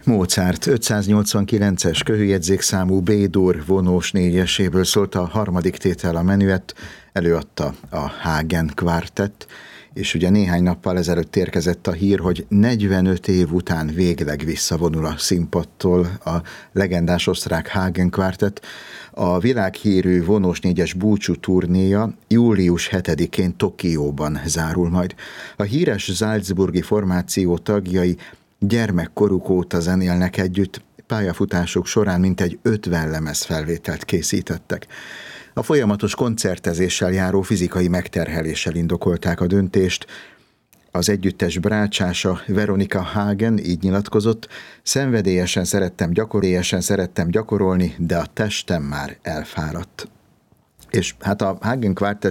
Mozart 589-es köhőjegyzékszámú B-dur vonós négyeséből szólt a harmadik tétel a menüett, előadta a Hagen Quartett, és ugye néhány nappal ezelőtt érkezett a hír, hogy 45 év után végleg visszavonul a színpadtól a legendás osztrák Hagen Quartett. A világhírű vonós négyes búcsú turnéja július 7-én Tokióban zárul majd. A híres salzburgi formáció tagjai gyermekkoruk óta zenélnek együtt, pályafutásuk során mintegy 50 lemezfelvételt készítettek. A folyamatos koncertezéssel járó fizikai megterheléssel indokolták a döntést. Az együttes brácsása Veronika Hagen így nyilatkozott: szenvedélyesen szerettem gyakorolni, de a testem már elfáradt. És hát a Hagen Quartett